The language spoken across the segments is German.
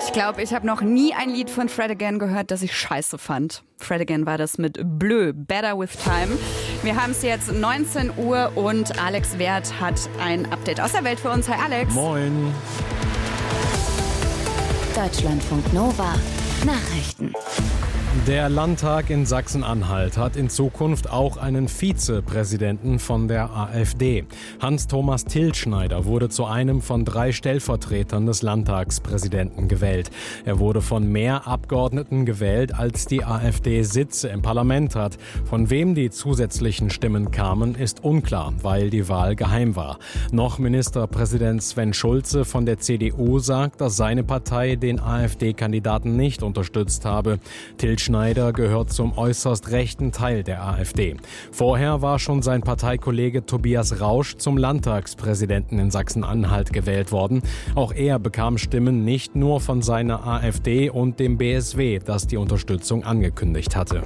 Ich glaube, ich habe noch nie ein Lied von Fred Again gehört, das ich scheiße fand. Fred Again war das mit Bleu, Better With Time. Wir haben es jetzt 19 Uhr und Alex Wert hat ein Update aus der Welt für uns. Hi Alex. Moin. Deutschlandfunk Nova. Nachrichten. Der Landtag in Sachsen-Anhalt hat in Zukunft auch einen Vizepräsidenten von der AfD. Hans-Thomas Tilschneider wurde zu einem von 3 Stellvertretern des Landtagspräsidenten gewählt. Er wurde von mehr Abgeordneten gewählt, als die AfD Sitze im Parlament hat. Von wem die zusätzlichen Stimmen kamen, ist unklar, weil die Wahl geheim war. Noch Ministerpräsident Sven Schulze von der CDU sagt, dass seine Partei den AfD-Kandidaten nicht unterstützt habe. Tilschneider gehört zum äußerst rechten Teil der AfD. Vorher war schon sein Parteikollege Tobias Rausch zum Landtagspräsidenten in Sachsen-Anhalt gewählt worden. Auch er bekam Stimmen nicht nur von seiner AfD und dem BSW, das die Unterstützung angekündigt hatte.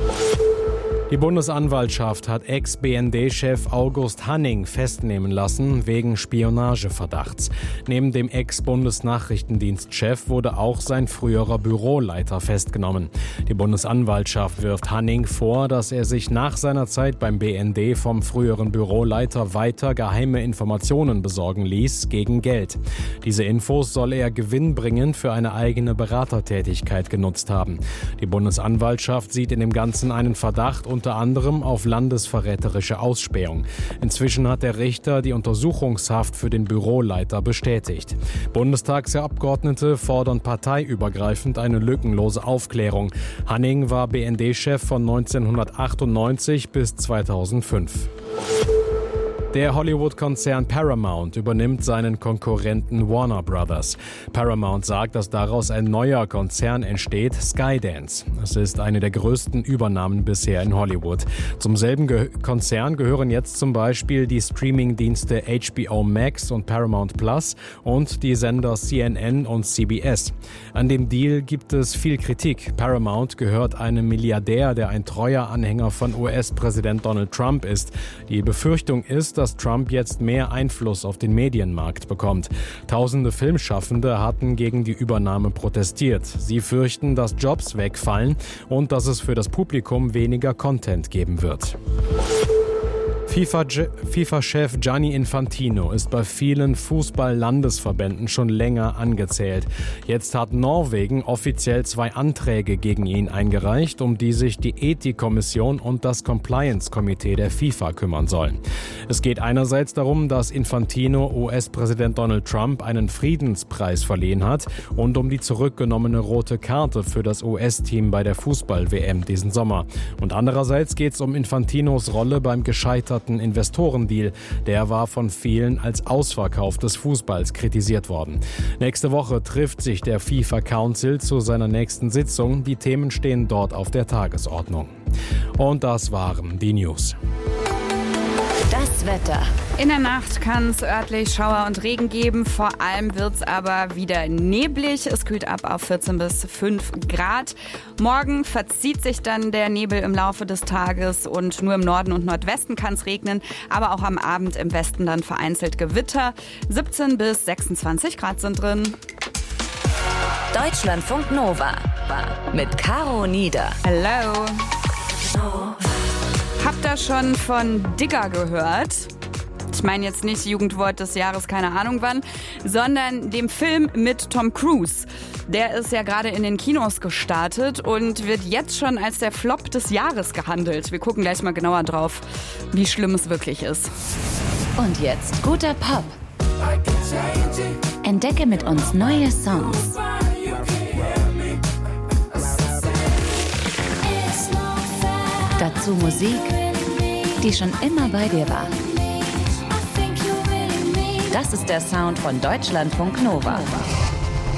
Die Bundesanwaltschaft hat Ex-BND-Chef August Hanning festnehmen lassen wegen Spionageverdachts. Neben dem Ex-Bundesnachrichtendienstchef wurde auch sein früherer Büroleiter festgenommen. Die Bundesanwaltschaft wirft Hanning vor, dass er sich nach seiner Zeit beim BND vom früheren Büroleiter weiter geheime Informationen besorgen ließ gegen Geld. Diese Infos soll er gewinnbringend für eine eigene Beratertätigkeit genutzt haben. Die Bundesanwaltschaft sieht in dem Ganzen einen Verdacht unter anderem auf landesverräterische Ausspähung. Inzwischen hat der Richter die Untersuchungshaft für den Büroleiter bestätigt. Bundestagsabgeordnete fordern parteiübergreifend eine lückenlose Aufklärung. Hanning war BND-Chef von 1998 bis 2005. Der Hollywood-Konzern Paramount übernimmt seinen Konkurrenten Warner Brothers. Paramount sagt, dass daraus ein neuer Konzern entsteht, Skydance. Es ist eine der größten Übernahmen bisher in Hollywood. Zum selben Konzern gehören jetzt zum Beispiel die Streaming-Dienste HBO Max und Paramount Plus und die Sender CNN und CBS. An dem Deal gibt es viel Kritik. Paramount gehört einem Milliardär, der ein treuer Anhänger von US-Präsident Donald Trump ist. Die Befürchtung ist, dass Trump jetzt mehr Einfluss auf den Medienmarkt bekommt. Tausende Filmschaffende hatten gegen die Übernahme protestiert. Sie fürchten, dass Jobs wegfallen und dass es für das Publikum weniger Content geben wird. FIFA-Chef Gianni Infantino ist bei vielen Fußball-Landesverbänden schon länger angezählt. Jetzt hat Norwegen offiziell 2 Anträge gegen ihn eingereicht, um die sich die Ethikkommission und das Compliance-Komitee der FIFA kümmern sollen. Es geht einerseits darum, dass Infantino US-Präsident Donald Trump einen Friedenspreis verliehen hat und um die zurückgenommene rote Karte für das US-Team bei der Fußball-WM diesen Sommer. Und andererseits geht es um Infantinos Rolle beim gescheiterten Investorendeal. Der war von vielen als Ausverkauf des Fußballs kritisiert worden. Nächste Woche trifft sich der FIFA Council zu seiner nächsten Sitzung. Die Themen stehen dort auf der Tagesordnung. Und das waren die News. Das Wetter. In der Nacht kann es örtlich Schauer und Regen geben. Vor allem wird es aber wieder neblig. Es kühlt ab auf 14 bis 5 Grad. Morgen verzieht sich dann der Nebel im Laufe des Tages und nur im Norden und Nordwesten kann es regnen. Aber auch am Abend im Westen dann vereinzelt Gewitter. 17 bis 26 Grad sind drin. Deutschlandfunk Nova mit Caro Nieder. Hallo. Habt ihr schon von Digger gehört? Ich meine jetzt nicht Jugendwort des Jahres, keine Ahnung wann, sondern dem Film mit Tom Cruise. Der ist ja gerade in den Kinos gestartet und wird jetzt schon als der Flop des Jahres gehandelt. Wir gucken gleich mal genauer drauf, wie schlimm es wirklich ist. Und jetzt guter Pop. Entdecke mit uns neue Songs. Dazu Musik, die schon immer bei dir war. Das ist der Sound von Deutschlandfunk Nova.